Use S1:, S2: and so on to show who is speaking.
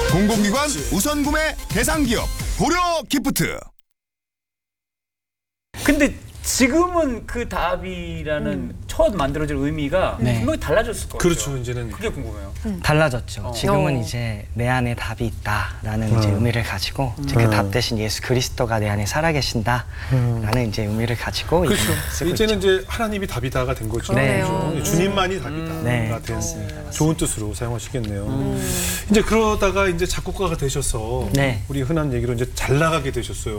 S1: 공공기관 우선 구매 대상 기업 고려 기프트.
S2: 근데 지금은 그 답이라는 첫 만들어질 의미가
S3: 네.
S2: 분명히 달라졌을 거예요.
S4: 그렇죠. 이제는
S2: 그게 궁금해요.
S3: 달라졌죠. 지금은
S5: 어.
S3: 이제 내 안에 답이 있다라는 이제 의미를 가지고 이제 그 답 대신 예수 그리스도가 내 안에 살아계신다라는 이제 의미를 가지고
S4: 그렇죠.
S3: 이제는 쓰고
S4: 이제는
S3: 있죠.
S4: 이제 하나님이 답이다가 된 거죠.
S3: 네.
S4: 그렇죠? 주님만이 답이다가
S3: 네.
S4: 된 좋은 뜻으로 사용하시겠네요. 이제 그러다가 이제 작곡가가 되셔서
S3: 네.
S4: 우리 흔한 얘기로 이제 잘 나가게 되셨어요.